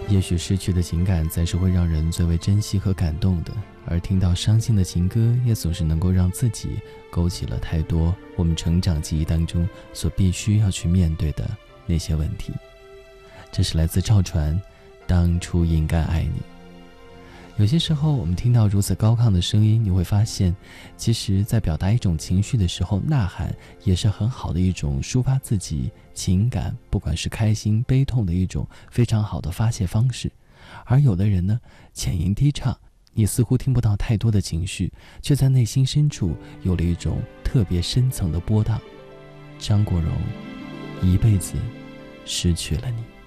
也许失去的情感才是会让人最为珍惜和感动的，而听到伤心的情歌，也总是能够让自己勾起了太多我们成长记忆当中所必须要去面对的那些问题。这是来自赵传，当初应该爱你。有些时候我们听到如此高亢的声音，你会发现其实在表达一种情绪的时候，呐喊也是很好的一种抒发自己情感，不管是开心悲痛的一种非常好的发泄方式。而有的人呢，浅吟低唱，你似乎听不到太多的情绪，却在内心深处有了一种特别深层的波荡。张国荣，一辈子失去了你。